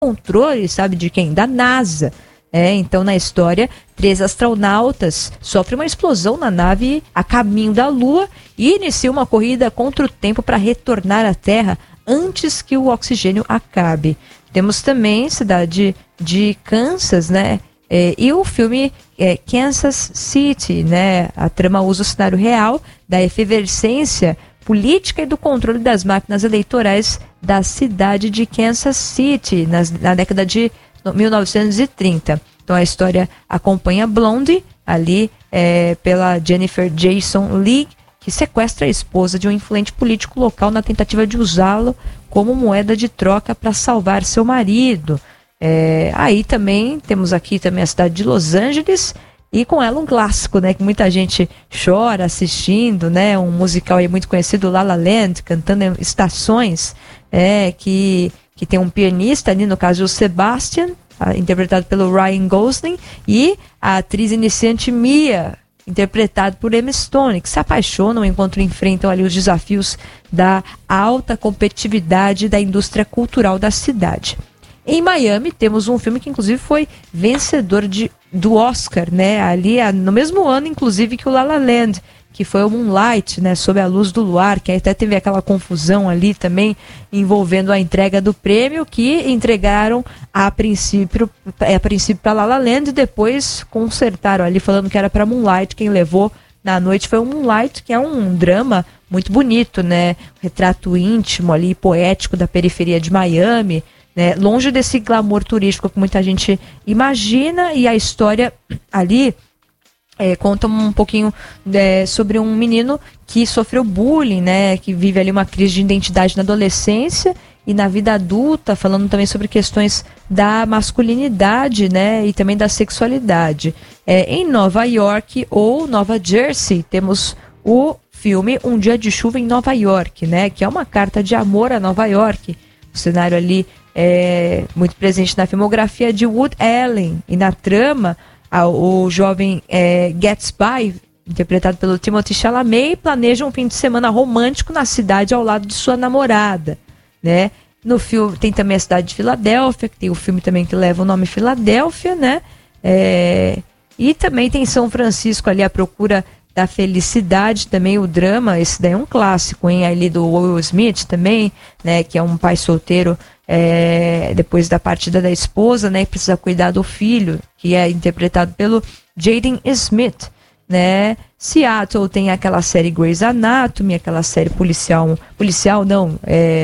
controle, sabe de quem? Da NASA. Então, na história, 3 astronautas sofrem uma explosão na nave a caminho da Lua e iniciam uma corrida contra o tempo para retornar à Terra antes que o oxigênio acabe. Temos também cidade de Kansas, né? E o filme Kansas City, né? A trama usa o cenário real da efervescência política e do controle das máquinas eleitorais da cidade de Kansas City, na década de 1930. Então a história acompanha Blondie, ali pela Jennifer Jason Leigh, que sequestra a esposa de um influente político local na tentativa de usá-lo como moeda de troca para salvar seu marido. Aí também temos aqui também a cidade de Los Angeles, e com ela um clássico, né, que muita gente chora assistindo, né, um musical aí muito conhecido, La La Land, cantando estações, que tem um pianista ali, no caso o Sebastian, interpretado pelo Ryan Gosling, e a atriz iniciante Mia, interpretado por Emma Stone, que se apaixonam enquanto enfrentam ali os desafios da alta competitividade da indústria cultural da cidade. Em Miami temos um filme que inclusive foi vencedor do Oscar, né? Ali no mesmo ano, inclusive, que o La La Land, que foi o Moonlight, né? Sob a luz do luar, que até teve aquela confusão ali também envolvendo a entrega do prêmio, que entregaram a princípio para La La Land e depois consertaram ali, falando que era para Moonlight. Quem levou na noite foi o Moonlight, que é um drama muito bonito, né? Retrato íntimo ali, poético da periferia de Miami, né? Longe desse glamour turístico que muita gente imagina, e a história ali conta um pouquinho sobre um menino que sofreu bullying, né? Que vive ali uma crise de identidade na adolescência e na vida adulta, falando também sobre questões da masculinidade, né? E também da sexualidade. Em Nova York ou Nova Jersey, temos o filme Um Dia de Chuva em Nova York, né? Que é uma carta de amor a Nova York. O cenário ali muito presente na filmografia de Woody Allen, e na trama o jovem Gatsby, interpretado pelo Timothée Chalamet, planeja um fim de semana romântico na cidade ao lado de sua namorada, né? No filme tem também a cidade de Filadélfia, que tem o filme também que leva o nome Filadélfia, né? E também tem São Francisco ali, A Procura da Felicidade, também o drama, esse daí é um clássico, hein? Ali do Will Smith também, né? Que é um pai solteiro depois da partida da esposa, né? Que precisa cuidar do filho, que é interpretado pelo Jaden Smith, né? Seattle tem aquela série Grey's Anatomy, aquela série policial não,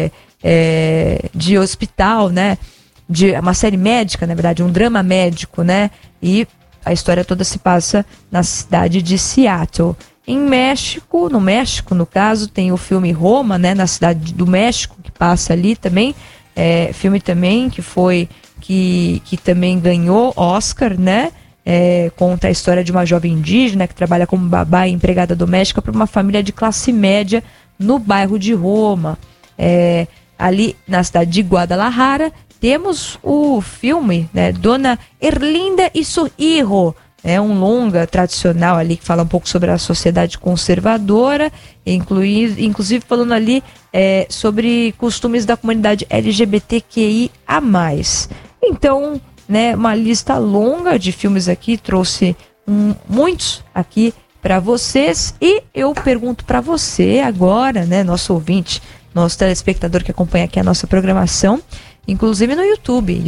de hospital, né? Uma série médica, na verdade, um drama médico, né? E a história toda se passa na cidade de Seattle. No México, no caso, tem o filme Roma, né? Na cidade do México, que passa ali também. Filme também que também ganhou Oscar, né? Conta a história de uma jovem indígena que trabalha como babá e empregada doméstica para uma família de classe média no bairro de Roma. Ali na cidade de Guadalajara temos o filme, né, Dona Erlinda e su Hijo, um longa tradicional ali que fala um pouco sobre a sociedade conservadora, inclusive falando ali sobre costumes da comunidade LGBTQIA+. Então, né, uma lista longa de filmes aqui, trouxe muitos aqui para vocês, e eu pergunto para você agora, né, nosso ouvinte, nosso telespectador que acompanha aqui a nossa programação, inclusive no YouTube,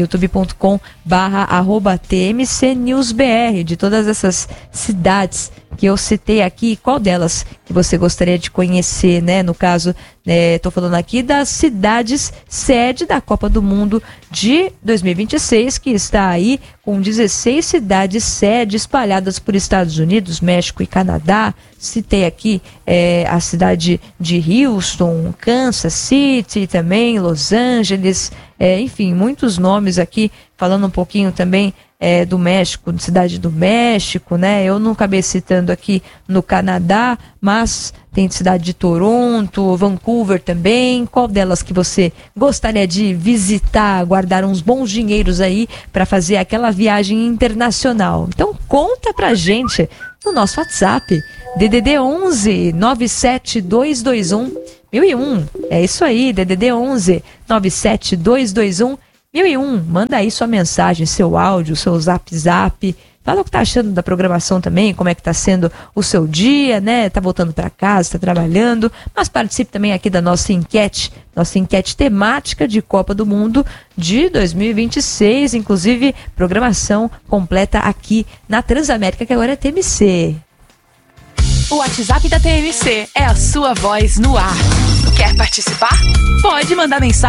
youtube.com/TMCNewsBR, de todas essas cidades que eu citei aqui, qual delas que você gostaria de conhecer, né? No caso, estou falando aqui das cidades sede da Copa do Mundo de 2026, que está aí com 16 cidades sede espalhadas por Estados Unidos, México e Canadá. Citei aqui a cidade de Houston, Kansas City também, Los Angeles, enfim, muitos nomes aqui, falando um pouquinho também do México, cidade do México, né? Eu não acabei citando aqui no Canadá, mas tem cidade de Toronto, Vancouver também. Qual delas que você gostaria de visitar, guardar uns bons dinheiros aí para fazer aquela viagem internacional? Então conta pra gente no nosso WhatsApp, DDD 11 97221 1001. É isso aí, DDD 11 97221 1001, manda aí sua mensagem, seu áudio, seu zap. Fala o que tá achando da programação também, como é que tá sendo o seu dia, né? Tá voltando para casa, tá trabalhando, mas participe também aqui da nossa enquete temática de Copa do Mundo de 2026, inclusive programação completa aqui na Transamérica, que agora é TMC. O WhatsApp da TMC é a sua voz no ar. Quer participar? Pode mandar mensagem